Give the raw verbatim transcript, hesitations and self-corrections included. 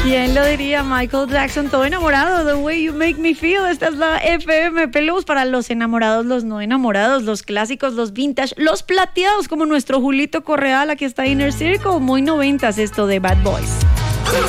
¿Quién lo diría? Michael Jackson, todo enamorado. The Way You Make Me Feel. Esta es la F M Plus para los enamorados, los no enamorados, los clásicos, los vintage, los plateados, como nuestro Julito Correal. Aquí está Inner Circle. Muy noventas esto de Bad Boys.